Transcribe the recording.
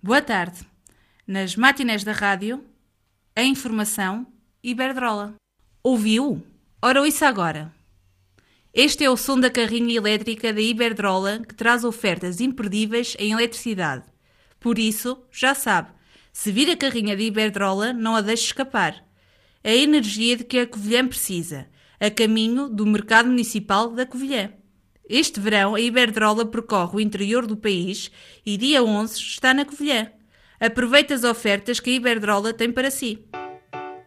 Boa tarde. Nas matinés da rádio, a informação Iberdrola. Ouviu? Ora, ouça agora. Este é o som da carrinha elétrica da Iberdrola que traz ofertas imperdíveis em eletricidade. Por isso, já sabe, se vir a carrinha da Iberdrola, não a deixe escapar. É a energia de que a Covilhã precisa, a caminho do mercado municipal da Covilhã. Este verão, a Iberdrola percorre o interior do país e dia 11 está na Covilhã. Aproveite as ofertas que a Iberdrola tem para si.